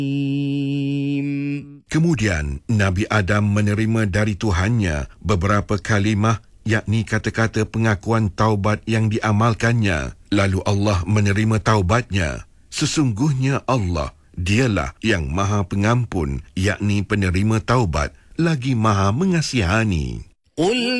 Kemudian Nabi Adam menerima dari Tuhannya beberapa kalimah, yakni kata-kata pengakuan taubat yang diamalkannya. Lalu Allah menerima taubatnya. Sesungguhnya Allah, dialah yang Maha Pengampun, yakni penerima taubat, lagi Maha Mengasihani.